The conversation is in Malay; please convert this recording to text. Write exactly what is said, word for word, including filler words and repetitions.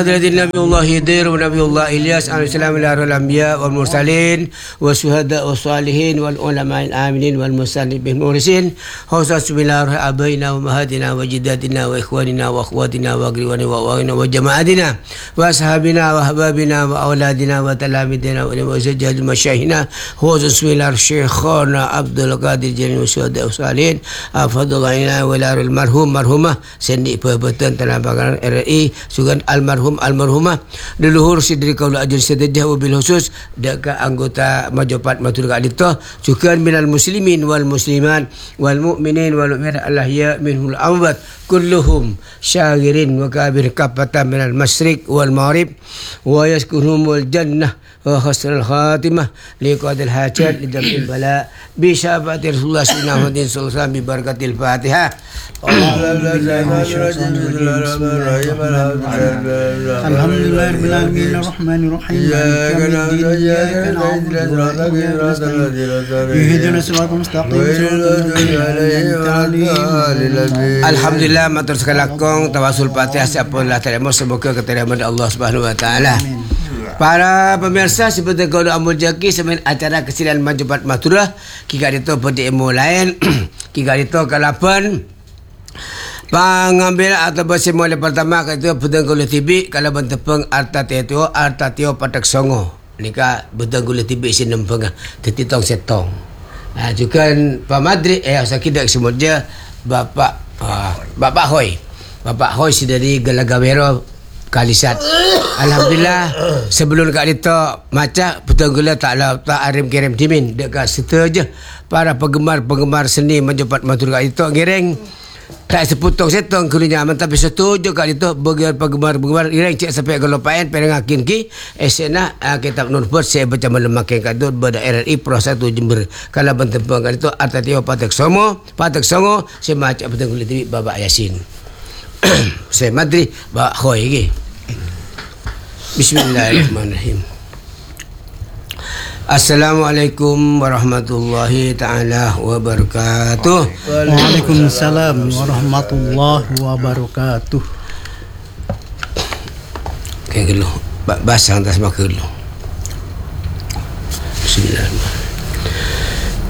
نبي الله هدير ونبي الله إلياس عليه السلام إلى الأنبياء والمرسلين والشهداء والصالحين والعلماء الآمنين والمسلمين بالمورسين خصوصا بالله أبينا ومهاتنا وجداتنا وإخواننا وأخواتنا وأقربائنا وأخواننا وجماعتنا وأصحابنا وأحبابنا وأولادنا وتلاميذنا وزوجات مشايخنا خصوصا بسم الله شيخنا عبد القادر جليل والشهداء والصالحين أفضل علينا ولا المرحوم مرحومة سندي Perbetulan Tanah Abang R I Sugan almarhum almarhumah leluhur sidri kaula ajun sedejah wabil khusus dekat anggota majopat matur kadita sukan minal muslimin wal muslimat wal mu'minin wal mu'minat Allah ya minhul amwat kulluhum syagirin wa kabir kapatan minal masyriq wal maghrib wa yaskunhumul jannah wa khasral khatimah liqadil hajat lidamil bala bi syafaati Rasulullah sallallahu alaihi wasallam bi barakatil Fatihah. Alhamdulillahirabbil alamin arrahmanir rahim Alhamdulillah matur sekalakong tawasul Fatihah siapalah terima semoga keterima Allah Subhanahu wa taala. Para pemirsa seperti kau amul jaki semen acara kesilan majubat maturah kika itu pada emo lain kika itu kalapan pengambil atau bersimulai pertama kata bedang gula tibi kalau bentepeng arta tio arta tio patak songo nika bedang gula tibi sinem pengah tetitong setong. Nah juga Pak Madri eh saya kira semua dia Bapak uh, Bapak Hoy Bapak Hoy si dari Galagawero Kalisat. Alhamdulillah sebelum kat kita macam betul gula tak lah tak arim kirim dimin dekat serta je para penggemar-penggemar seni menjepat matur kat kita ngereng tak seputong setong kulinya aman tapi setuju kat itu bagi penggemar-penggemar ngereng cek sampai gelopain perengakin ki esena kitab nur ber saya baca melemakin kat itu pada R R I Pro satu Jember kalau bentempang kat itu artatio patek songo patek songo saya macam betul gula tibi Babak Yasin. Saya Madri Pak Khoi lagi. Bismillahirrahmanirrahim. Assalamualaikum warahmatullahi taala wabarakatuh. Waalaikumsalam warahmatullahi wabarakatuh. Kayak gelo, basang tas mak gelo. Bismillahirrahmanirrahim.